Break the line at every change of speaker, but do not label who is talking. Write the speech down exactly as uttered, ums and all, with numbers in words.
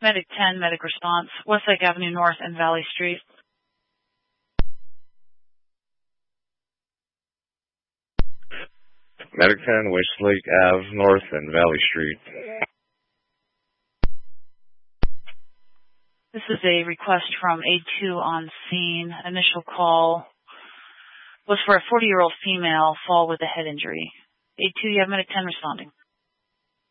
Medic ten, medic response, Westlake Avenue North and Valley Street.
Medic ten, Westlake Ave North and Valley Street.
This is a request from A two on scene. Initial call was for a forty-year-old female fall with a head injury. A two, you have medic ten responding.